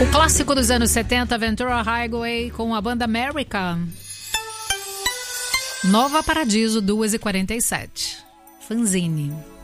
Clássico dos anos 70, Ventura Highway com a banda America. Nova Paradiso, 2h47. Fanzine.